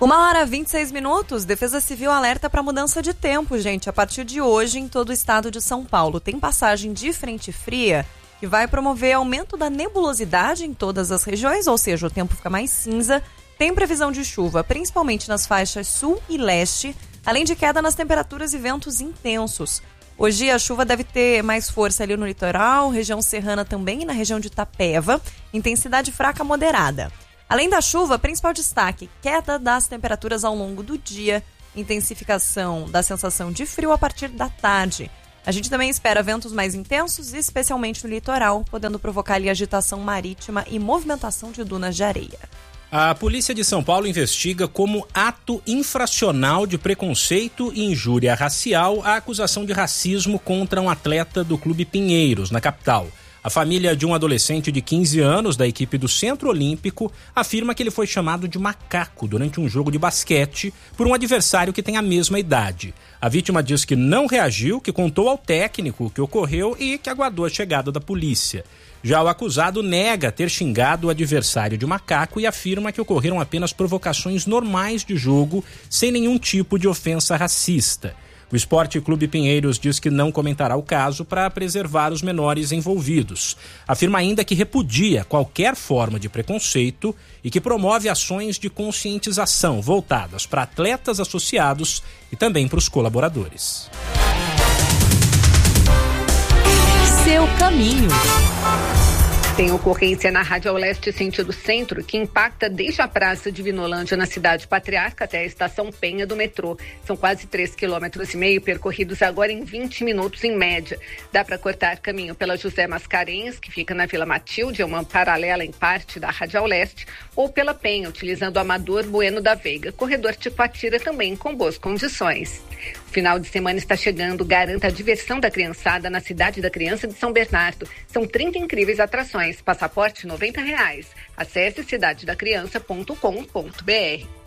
1h26. Defesa Civil alerta para mudança de tempo, gente. A partir de hoje, em todo o estado de São Paulo, tem passagem de frente fria que vai promover aumento da nebulosidade em todas as regiões, ou seja, o tempo fica mais cinza. Tem previsão de chuva, principalmente nas faixas sul e leste, além de queda nas temperaturas e ventos intensos. Hoje a chuva deve ter mais força ali no litoral, região serrana também e na região de Itapeva, intensidade fraca moderada. Além da chuva, principal destaque, queda das temperaturas ao longo do dia, intensificação da sensação de frio a partir da tarde. A gente também espera ventos mais intensos, especialmente no litoral, podendo provocar ali agitação marítima e movimentação de dunas de areia. A Polícia de São Paulo investiga como ato infracional de preconceito e injúria racial a acusação de racismo contra um atleta do Clube Pinheiros, na capital. A família de um adolescente de 15 anos da equipe do Centro Olímpico afirma que ele foi chamado de macaco durante um jogo de basquete por um adversário que tem a mesma idade. A vítima diz que não reagiu, que contou ao técnico o que ocorreu e que aguardou a chegada da polícia. Já o acusado nega ter xingado o adversário de macaco e afirma que ocorreram apenas provocações normais de jogo, sem nenhum tipo de ofensa racista. O Esporte Clube Pinheiros diz que não comentará o caso para preservar os menores envolvidos. Afirma ainda que repudia qualquer forma de preconceito e que promove ações de conscientização voltadas para atletas associados e também para os colaboradores. Seu caminho. Tem ocorrência na Radial Leste sentido centro que impacta desde a Praça de Vinolândia na Cidade Patriarca até a Estação Penha do metrô. São quase 3,5 km percorridos agora em 20 minutos em média. Dá para cortar caminho pela José Mascarenhas, que fica na Vila Matilde, é uma paralela em parte da Radial Leste, ou pela Penha, utilizando o Amador Bueno da Veiga. Corredor Ticoatira também com boas condições. O final de semana está chegando, garanta a diversão da criançada na Cidade da Criança de São Bernardo. São 30 incríveis atrações. Passaporte R$ 90. Acesse cidadedacriança.com.br.